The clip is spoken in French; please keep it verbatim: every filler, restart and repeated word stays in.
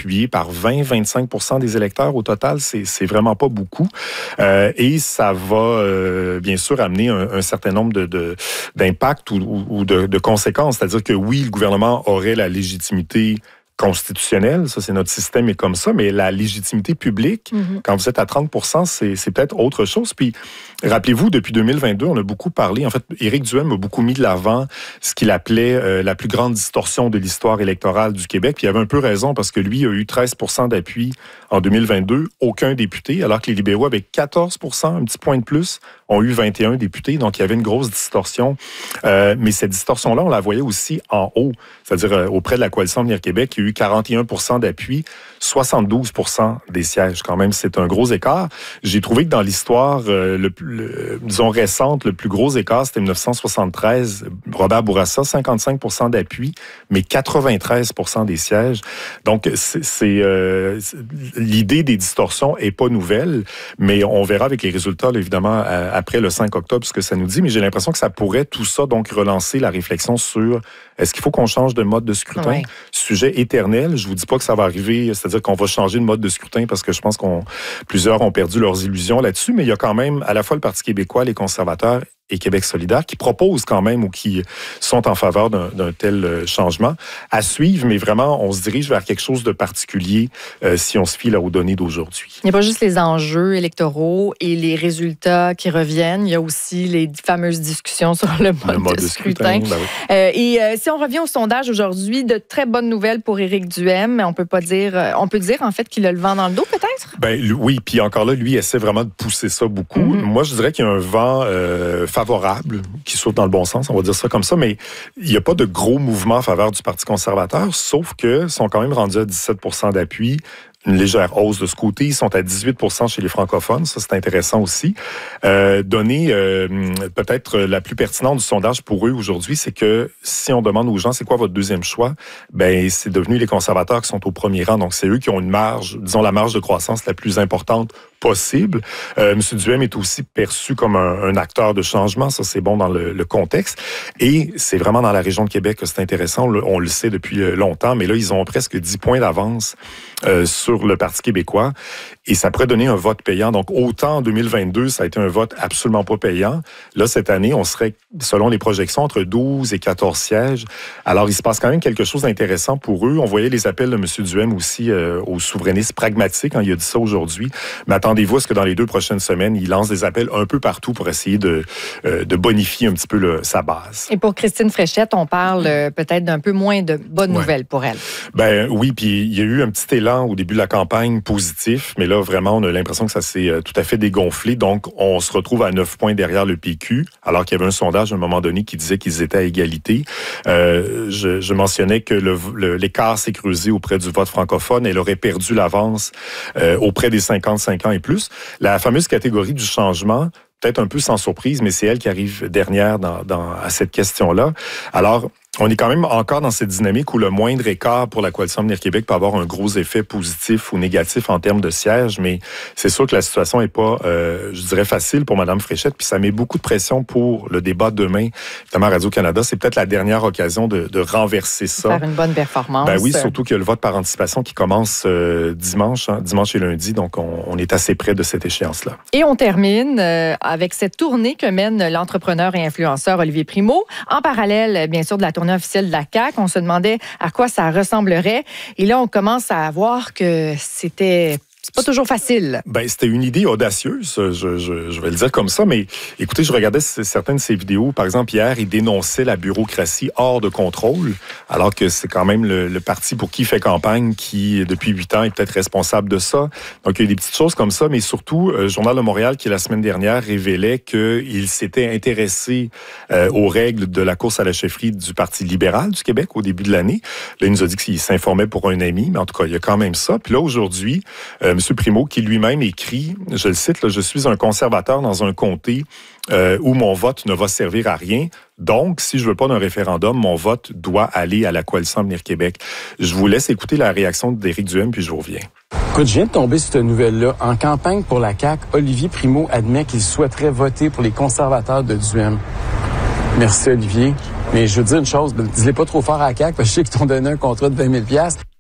appuyé par vingt à vingt-cinq pour cent des électeurs au total. C'est, c'est vraiment pas beaucoup. Euh, et ça va, euh, bien sûr, amener un, un certain nombre de, de, d'impacts ou, ou, ou de, de conséquences. C'est-à-dire que oui, le gouvernement aurait la légitimité constitutionnelle, ça c'est notre système est comme ça, mais la légitimité publique, mm-hmm. quand vous êtes à trente pour cent, c'est, c'est peut-être autre chose. Puis rappelez-vous, depuis deux mille vingt-deux, on a beaucoup parlé, en fait, Éric Duhem a beaucoup mis de l'avant ce qu'il appelait euh, la plus grande distorsion de l'histoire électorale du Québec. Puis il avait un peu raison parce que lui a eu treize pour cent d'appui en deux mille vingt-deux, aucun député, alors que les libéraux avec quatorze pour cent, un petit point de plus, ont eu vingt et un députés. Donc il y avait une grosse distorsion. Euh, mais cette distorsion-là, on la voyait aussi en haut, c'est-à-dire euh, auprès de la coalition Avenir Québec, il y a eu quarante et un pour cent d'appui, soixante-douze pour cent des sièges. Quand même, c'est un gros écart. J'ai trouvé que dans l'histoire, euh, le, le, disons récente, le plus gros écart, c'était dix-neuf cent soixante-treize. Robert Bourassa, cinquante-cinq pour cent d'appui, mais quatre-vingt-treize pour cent des sièges. Donc, c'est, c'est, euh, c'est l'idée des distorsions est pas nouvelle, mais on verra avec les résultats, là, évidemment, à, après le cinq octobre, ce que ça nous dit. Mais j'ai l'impression que ça pourrait, tout ça, donc relancer la réflexion sur est-ce qu'il faut qu'on change de mode de scrutin? Oui. Sujet éternel. Je vous dis pas que ça va arriver, c'est-à-dire qu'on va changer de mode de scrutin parce que je pense qu'on plusieurs ont perdu leurs illusions là-dessus, mais il y a quand même à la fois le Parti québécois, les conservateurs et Québec solidaire qui proposent quand même ou qui sont en faveur d'un, d'un tel changement à suivre, mais vraiment, on se dirige vers quelque chose de particulier euh, si on se fie là, aux données d'aujourd'hui. Il n'y a pas juste les enjeux électoraux et les résultats qui reviennent, il y a aussi les fameuses discussions sur le mode, le mode de, de scrutin. scrutin ben oui. euh, et euh, si on revient au sondage aujourd'hui, de très bonnes nouvelles pour Éric Duhem, mais on peut pas dire, on peut dire en fait qu'il a le vent dans le dos peut-être? Ben oui, puis encore là, lui essaie vraiment de pousser ça beaucoup. Mm-hmm. Moi, je dirais qu'il y a un vent euh, favorable, qui saute dans le bon sens, on va dire ça comme ça, mais il n'y a pas de gros mouvement en faveur du Parti conservateur, sauf que sont quand même rendus à dix-sept pour cent d'appui, une légère hausse de ce côté. Ils sont à dix-huit pour cent chez les francophones. Ça, c'est intéressant aussi. Euh, donner euh, peut-être la plus pertinente du sondage pour eux aujourd'hui, c'est que si on demande aux gens, c'est quoi votre deuxième choix? Ben, c'est devenu les conservateurs qui sont au premier rang. Donc, c'est eux qui ont une marge, disons la marge de croissance la plus importante possible. Euh, M. Duhem est aussi perçu comme un, un acteur de changement. Ça, c'est bon dans le, le contexte. Et c'est vraiment dans la région de Québec que c'est intéressant. On le, on le sait depuis longtemps, mais là, ils ont presque dix points d'avance euh, sur le Parti québécois. Et ça pourrait donner un vote payant. Donc, autant en deux mille vingt-deux, ça a été un vote absolument pas payant. Là, cette année, on serait, selon les projections, entre douze et quatorze sièges. Alors, il se passe quand même quelque chose d'intéressant pour eux. On voyait les appels de M. Duhem aussi euh, aux souverainistes pragmatiques. Hein, il a dit ça aujourd'hui. Mais attendez-vous à ce que dans les deux prochaines semaines, il lance des appels un peu partout pour essayer de, euh, de bonifier un petit peu le, sa base. Et pour Christine Fréchette, on parle euh, peut-être d'un peu moins de bonnes ouais. nouvelles pour elle. Ben oui, puis il y a eu un petit élan au début de la campagne positif, mais là, vraiment, on a l'impression que ça s'est euh, tout à fait dégonflé. Donc, on se retrouve à neuf points derrière le P Q, alors qu'il y avait un sondage à un moment donné qui disait qu'ils étaient à égalité. Euh, je, je mentionnais que le, le, l'écart s'est creusé auprès du vote francophone. Elle aurait perdu l'avance euh, auprès des cinquante-cinq ans et plus. La fameuse catégorie du changement, peut-être un peu sans surprise, mais c'est elle qui arrive dernière dans, dans, à cette question-là. Alors, on est quand même encore dans cette dynamique où le moindre écart pour la Coalition Avenir Québec peut avoir un gros effet positif ou négatif en termes de sièges, mais c'est sûr que la situation n'est pas, euh, je dirais, facile pour Mme Fréchette, puis ça met beaucoup de pression pour le débat demain. Notamment Radio-Canada, c'est peut-être la dernière occasion de, de renverser ça. Faire une bonne performance. Ben oui, surtout qu'il y a le vote par anticipation qui commence euh, dimanche, hein, dimanche et lundi, donc on, on est assez près de cette échéance-là. Et on termine euh, avec cette tournée que mène l'entrepreneur et influenceur Olivier Primo, en parallèle, bien sûr, de la tournée officielle de la C A Q. On se demandait à quoi ça ressemblerait. Et là, on commence à voir que c'était... C'est pas toujours facile. Ben, c'était une idée audacieuse, je, je, je vais le dire comme ça, mais écoutez, je regardais certaines de ses vidéos. Par exemple, hier, il dénonçait la bureaucratie hors de contrôle, alors que c'est quand même le, le parti pour qui il fait campagne qui, depuis huit ans, est peut-être responsable de ça. Donc, il y a des petites choses comme ça, mais surtout, le Journal de Montréal, qui la semaine dernière révélait qu'il s'était intéressé euh, aux règles de la course à la chefferie du Parti libéral du Québec au début de l'année. Là, il nous a dit qu'il s'informait pour un ami, mais en tout cas, il y a quand même ça. Puis là, aujourd'hui, euh, M. Primo, qui lui-même écrit, je le cite, là, « Je suis un conservateur dans un comté euh, où mon vote ne va servir à rien. Donc, si je veux pas d'un référendum, mon vote doit aller à la Coalition Avenir Québec. » Je vous laisse écouter la réaction d'Éric Duhem, puis je vous reviens. Écoute, je viens de tomber sur cette nouvelle-là. En campagne pour la C A Q, Olivier Primo admet qu'il souhaiterait voter pour les conservateurs de Duhem. Merci, Olivier. Mais je veux dire une chose, dis-les pas trop fort à la C A Q, parce que je sais qu'ils t'ont donné un contrat de vingt mille dollars.